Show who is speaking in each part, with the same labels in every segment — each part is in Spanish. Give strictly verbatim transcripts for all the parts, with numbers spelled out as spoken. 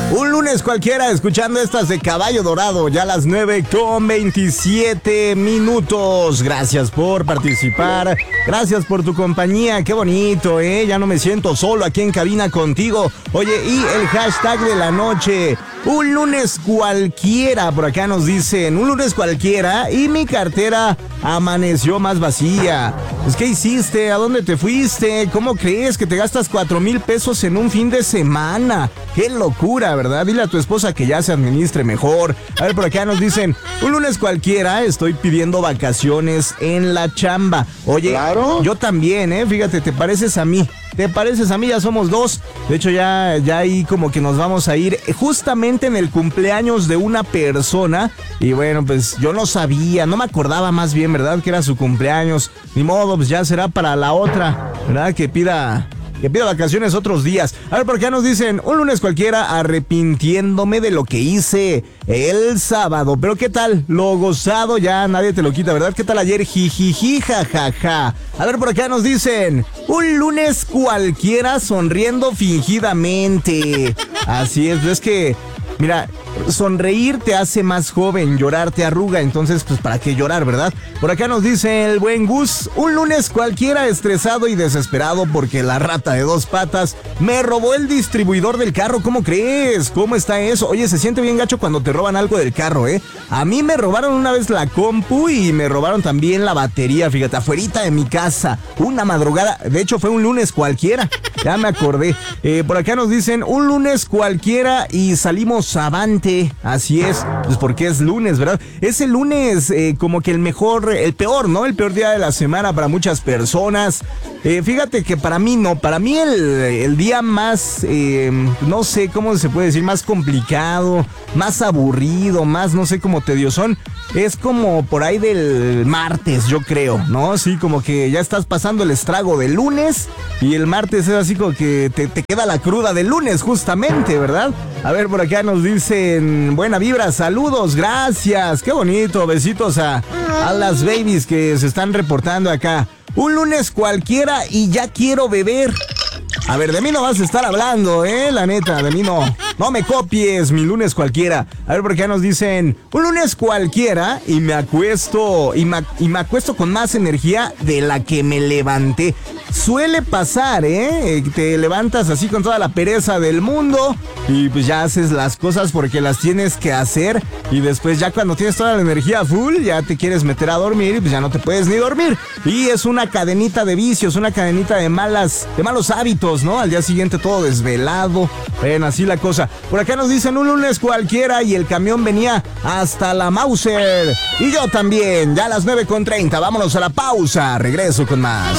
Speaker 1: Un lunes cualquiera escuchando estas de Caballo Dorado, ya a las nueve con veintisiete minutos. Gracias por participar, gracias por tu compañía, qué bonito, ¿eh? Ya no me siento solo aquí en cabina contigo. Oye, y el hashtag de la noche, un lunes cualquiera, por acá nos dicen, un lunes cualquiera y mi cartera amaneció más vacía. Pues, ¿qué hiciste? ¿A dónde te fuiste? ¿Cómo crees que te gastas cuatro mil pesos en un fin de semana? ¡Qué locura, verdad! Dile a tu esposa que ya se administre mejor. A ver, por acá nos dicen, un lunes cualquiera estoy pidiendo vacaciones en la chamba. Oye, ¿claro? Yo también, ¿eh? Fíjate, te pareces a mí. ¿Te pareces a mí? Ya somos dos. De hecho, ya, ya ahí como que nos vamos a ir justamente en el cumpleaños de una persona. Y bueno, pues yo no sabía, no me acordaba más bien, ¿verdad? Que era su cumpleaños. Ni modo, pues ya será para la otra, ¿verdad? Que pida... Que pida vacaciones otros días. A ver, por acá nos dicen, un lunes cualquiera arrepintiéndome de lo que hice el sábado. Pero ¿qué tal? Lo gozado ya nadie te lo quita, ¿verdad? ¿Qué tal ayer? Jijiji, jajaja. A ver, por acá nos dicen, un lunes cualquiera sonriendo fingidamente. Así es, es que... Mira, sonreír te hace más joven, llorar te arruga, entonces pues para qué llorar, ¿verdad? Por acá nos dice el buen Gus, un lunes cualquiera estresado y desesperado porque la rata de dos patas me robó el distribuidor del carro, ¿cómo crees? ¿Cómo está eso? Oye, se siente bien gacho cuando te roban algo del carro, ¿eh? A mí me robaron una vez la compu y me robaron también la batería, fíjate, afuerita de mi casa, una madrugada, de hecho fue un lunes cualquiera, ya me acordé. Eh, por acá nos dicen, un lunes cualquiera y salimos avante, así es, pues porque es lunes, ¿verdad? Es el lunes eh, como que el mejor, el peor, ¿no? El peor día de la semana para muchas personas. Eh, fíjate que para mí no, para mí el, el día más, eh, no sé cómo se puede decir, más complicado, más aburrido, más no sé cómo tediosón, es como por ahí del martes, yo creo, ¿no? Sí, como que ya estás pasando el estrago del lunes y el martes es así como que te, te queda la cruda del lunes justamente, ¿verdad? A ver, por acá nos dicen, buena vibra, saludos, gracias, qué bonito, besitos a, a las babies que se están reportando acá. Un lunes cualquiera y ya quiero beber. A ver, de mí no vas a estar hablando, ¿eh? La neta, de mí no. No me copies, mi lunes cualquiera. A ver, por acá nos dicen, un lunes cualquiera y me acuesto, y me, y me acuesto con más energía de la que me levanté. Suele pasar, ¿eh? Te levantas así con toda la pereza del mundo y pues ya haces las cosas porque las tienes que hacer y después ya cuando tienes toda la energía full ya te quieres meter a dormir y pues ya no te puedes ni dormir. Y es una cadenita de vicios, una cadenita de malas, de malos hábitos, ¿no? Al día siguiente todo desvelado. Ven, así la cosa. Por acá nos dicen un lunes cualquiera y el camión venía hasta la Mauser. Y yo también, ya a las nueve con treinta. Vámonos a la pausa. Regreso con más.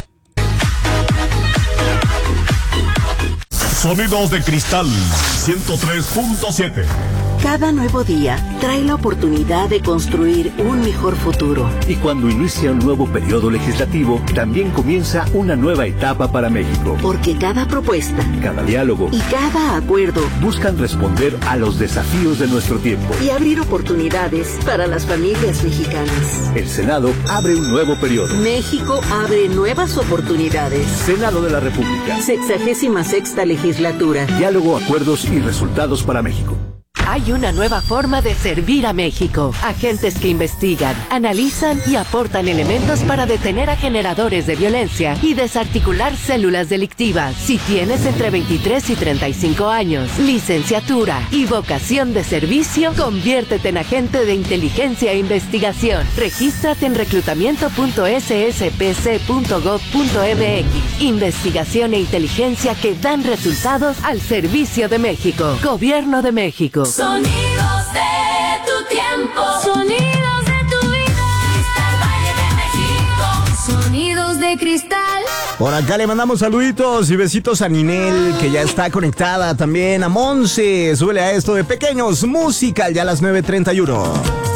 Speaker 2: Sonidos de Cristal ciento tres punto siete.
Speaker 3: Cada nuevo día trae la oportunidad de construir un mejor futuro.
Speaker 4: Y cuando inicia un nuevo periodo legislativo, también comienza una nueva etapa para México.
Speaker 3: Porque cada propuesta,
Speaker 4: cada diálogo
Speaker 3: y cada acuerdo
Speaker 4: buscan responder a los desafíos de nuestro tiempo
Speaker 3: y abrir oportunidades para las familias mexicanas.
Speaker 4: El Senado abre un nuevo periodo.
Speaker 3: México abre nuevas oportunidades.
Speaker 4: Senado de la República.
Speaker 3: Sexagésima sexta legislatura.
Speaker 4: Diálogo, acuerdos y resultados para México.
Speaker 5: Hay una nueva forma de servir a México. Agentes que investigan, analizan y aportan elementos para detener a generadores de violencia y desarticular células delictivas. Si tienes entre veintitrés y treinta y cinco años, licenciatura y vocación de servicio, conviértete en agente de inteligencia e investigación. Regístrate en reclutamiento punto s s p c punto gov punto m x. Investigación e inteligencia que dan resultados al servicio de México. Gobierno de México.
Speaker 6: Sonidos de tu tiempo, sonidos de tu vida. Cristal Valle de México, sonidos de cristal.
Speaker 1: Por acá le mandamos saluditos y besitos a Ninel, que ya está conectada también, a Monse. Súbele a esto de Pequeños Musical, ya a las nueve treinta y uno.